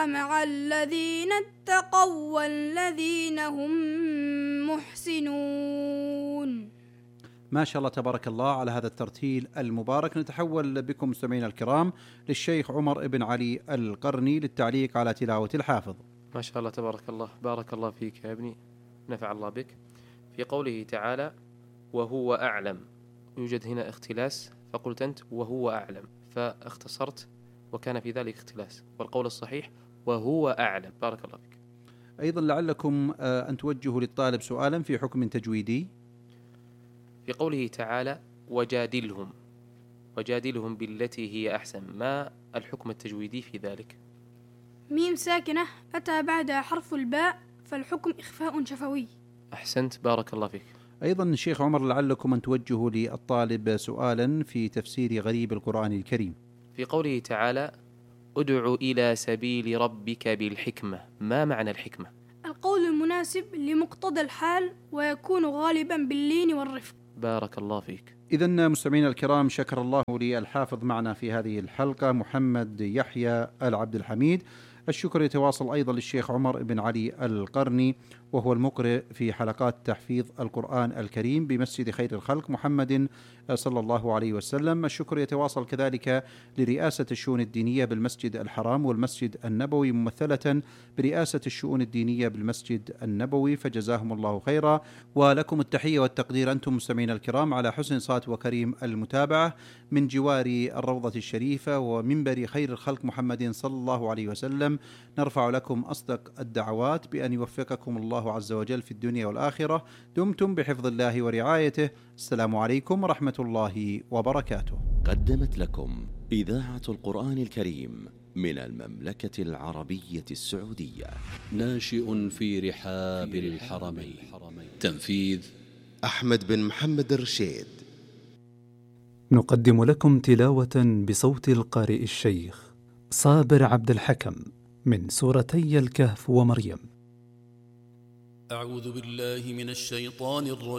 مع الذين اتقوا والذين هم محسنون. ما شاء الله تبارك الله على هذا الترتيل المبارك. نتحول بكم مستمعينا الكرام للشيخ عمر بن علي القرني للتعليق على تلاوة الحافظ. ما شاء الله تبارك الله، بارك الله فيك يا ابني، نفع الله بك. في قوله تعالى وهو أعلم، يوجد هنا اختلاس، فقلت أنت وهو أعلم، فاختصرت وكان في ذلك اختلاس، والقول الصحيح وهو أعلم. بارك الله فيك. أيضا لعلكم أن توجهوا للطالب سؤالا في حكم تجويدي. في قوله تعالى وجادلهم بالتي هي أحسن، ما الحكم التجويدي في ذلك؟ ميم ساكنة أتى بعدها حرف الباء، فالحكم إخفاء شفوي. أحسنت، بارك الله فيك. أيضا شيخ عمر لعلكم أن توجهوا للطالب سؤالا في تفسير غريب القرآن الكريم. في قوله تعالى ادع إلى سبيل ربك بالحكمة، ما معنى الحكمة؟ القول المناسب لمقتضى الحال، ويكون غالبا باللين والرفق. بارك الله فيك. إذن مستمعينا الكرام، شكر الله لي الحافظ معنا في هذه الحلقة محمد يحيى العبد الحميد. الشكر يتواصل أيضا للشيخ عمر بن علي القرني، وهو المقرئ في حلقات تحفيظ القرآن الكريم بمسجد خير الخلق محمد صلى الله عليه وسلم. الشكر يتواصل كذلك لرئاسة الشؤون الدينية بالمسجد الحرام والمسجد النبوي، ممثلة برئاسة الشؤون الدينية بالمسجد النبوي، فجزاهم الله خيرا. ولكم التحية والتقدير أنتم مستمعين الكرام على حسن صوت وكريم المتابعة من جوار الروضة الشريفة ومنبر خير الخلق محمد صلى الله عليه وسلم. نرفع لكم أصدق الدعوات بأن يوفقكم الله عز وجل في الدنيا والآخرة. دمتم بحفظ الله ورعايته. السلام عليكم ورحمة الله وبركاته. قدمت لكم إذاعة القرآن الكريم من المملكة العربية السعودية. ناشئ في رحاب الحرمين. تنفيذ أحمد بن محمد الرشيد. نقدم لكم تلاوة بصوت القارئ الشيخ صابر عبد الحكم من سورتي الكهف ومريم. أعوذ بالله من الشيطان الرجيم.